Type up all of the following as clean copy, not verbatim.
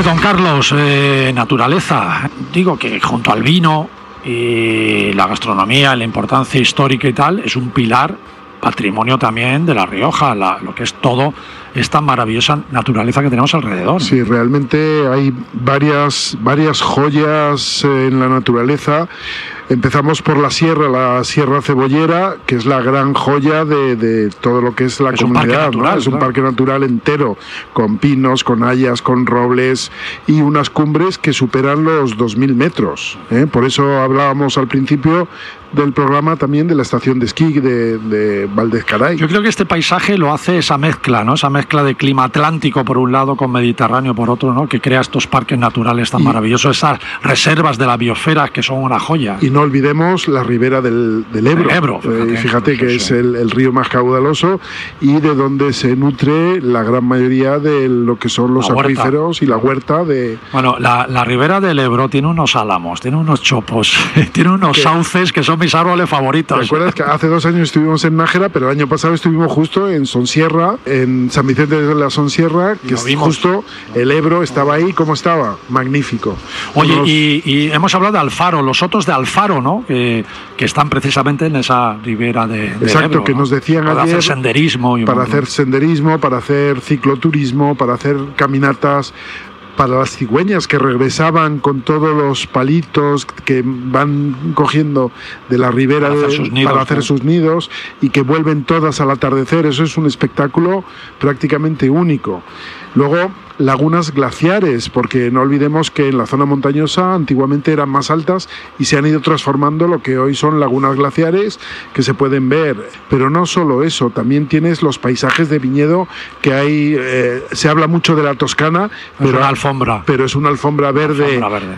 ver, don Carlos, naturaleza. Digo que junto al vino y la gastronomía, la importancia histórica y tal, es un pilar, patrimonio también de La Rioja, lo que es todo esta maravillosa naturaleza que tenemos alrededor. Sí, realmente hay varias joyas en la naturaleza. Empezamos por la Sierra Cebollera, que es la gran joya de todo lo que es la comunidad, ¿no? Es un parque natural entero, con pinos, con hayas, con robles y unas cumbres que superan los 2.000 metros. Por eso hablábamos al principio del programa también de la estación de esquí de Valdezcaray. Yo creo que este paisaje lo hace esa mezcla, ¿no? Esa mezcla de clima atlántico por un lado con Mediterráneo por otro, ¿no? Que crea estos parques naturales tan maravillosos, esas reservas de la biosfera que son una joya. Y no olvidemos la ribera del Ebro. Fíjate que es el río más caudaloso y de donde se nutre la gran mayoría de lo que son los acuíferos y la huerta de... Bueno, la ribera del Ebro tiene unos álamos, tiene unos chopos, tiene unos sauces que son mis árboles favoritos. ¿Te acuerdas que hace 2 años estuvimos en Nájera, pero el año pasado estuvimos justo en Sonsierra, en San Vicente de la Sonsierra, que es justo el Ebro estaba ahí? ¿Cómo estaba? Magnífico. Oye, y hemos hablado de Alfaro, los sotos de Alfaro, ¿no? Que están precisamente en esa ribera del Exacto, Ebro, que ¿no? nos decían para ayer, hacer senderismo. Para hacer senderismo, para hacer cicloturismo, para hacer caminatas, para las cigüeñas que regresaban con todos los palitos que van cogiendo de la ribera para hacer sus nidos y que vuelven todas al atardecer. Eso es un espectáculo prácticamente único. Luego, lagunas glaciares, porque no olvidemos que en la zona montañosa antiguamente eran más altas y se han ido transformando lo que hoy son lagunas glaciares que se pueden ver. Pero no solo eso, también tienes los paisajes de viñedo que hay. Se habla mucho de la Toscana, pero una alfombra. Pero es una alfombra verde.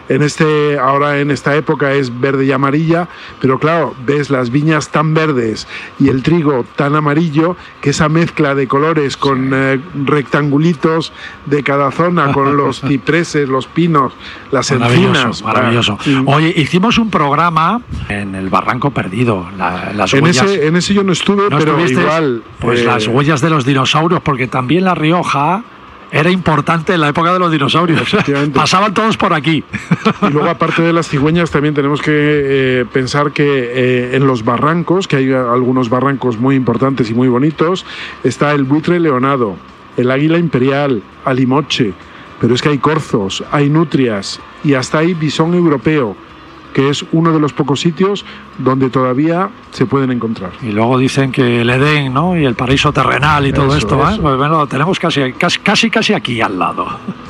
Ahora en esta época es verde y amarilla, pero claro, ves las viñas tan verdes y el trigo tan amarillo que esa mezcla de colores con rectangulitos de cada zona, con los cipreses, los pinos, las encinas. Maravilloso. Oye, hicimos un programa en el Barranco Perdido, las huellas. En ese yo no estuve, pero igual. Pues las huellas de los dinosaurios, porque también La Rioja era importante en la época de los dinosaurios. Pasaban todos por aquí. Y luego, aparte de las cigüeñas, también tenemos que pensar que en los barrancos, que hay algunos barrancos muy importantes y muy bonitos, está el buitre leonado, el águila imperial, alimoche, pero es que hay corzos, hay nutrias y hasta hay bisón europeo, que es uno de los pocos sitios donde todavía se pueden encontrar. Y luego dicen que el Edén, ¿no? Y el paraíso terrenal y todo esto, ¿eh? Pues bueno, lo tenemos casi aquí al lado.